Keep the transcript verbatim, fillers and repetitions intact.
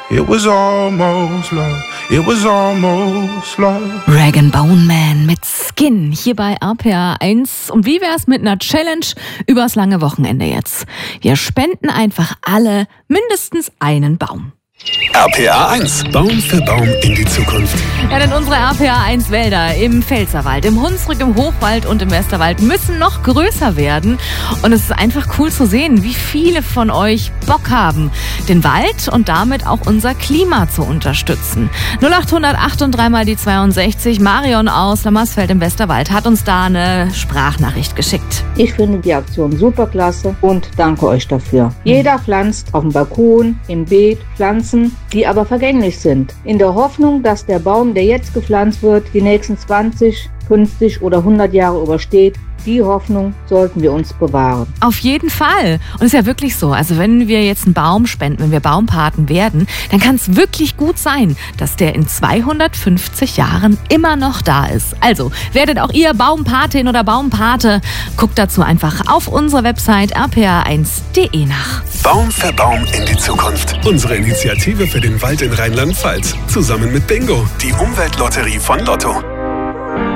It was almost love. It was almost love. Rag and Bone Man mit Skin hier bei R P R eins. Und wie wär's mit einer Challenge übers lange Wochenende jetzt? Wir spenden einfach alle mindestens einen Baum. R P R eins. Baum für Baum in die Zukunft. Ja, denn unsere R P R eins Wälder im Pfälzerwald, im Hunsrück, im Hochwald und im Westerwald müssen noch größer werden. Und es ist einfach cool zu sehen, wie viele von euch Bock haben, den Wald und damit auch unser Klima zu unterstützen. null acht null null acht und drei mal die zweiundsechzig. Marion aus Lammersfeld im Westerwald hat uns da eine Sprachnachricht geschickt. Ich finde die Aktion superklasse und danke euch dafür. Jeder pflanzt auf dem Balkon, im Beet Pflanzen, die aber vergänglich sind. In der Hoffnung, dass der Baum, der jetzt gepflanzt wird, die nächsten zwanzig, fünfzig oder hundert Jahre übersteht. Die Hoffnung sollten wir uns bewahren. Auf jeden Fall. Und es ist ja wirklich so, also wenn wir jetzt einen Baum spenden, wenn wir Baumpaten werden, dann kann es wirklich gut sein, dass der in zweihundertfünfzig Jahren immer noch da ist. Also werdet auch ihr Baumpatin oder Baumpate. Guckt dazu einfach auf unserer Website r p r eins punkt d e nach. Baum für Baum in die Zukunft. Unsere Initiative für den Wald in Rheinland-Pfalz. Zusammen mit Bingo, die Umweltlotterie von Lotto.